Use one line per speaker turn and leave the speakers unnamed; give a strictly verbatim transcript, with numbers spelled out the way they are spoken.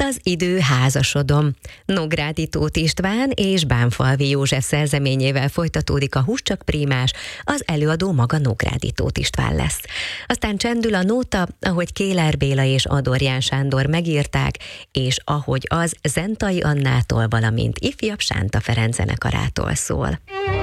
Az idő házasodom. Nógrádi Tóth István és Bánfalvi József szerzeményével folytatódik a Hús csak prímás, az előadó maga Nógrádi Tóth István lesz. Aztán csendül a nóta, ahogy Kéler Béla és Adorján Sándor megírták, és ahogy az Zentai Annától, valamint ifjabb Sánta Ferenc zenekarától szól.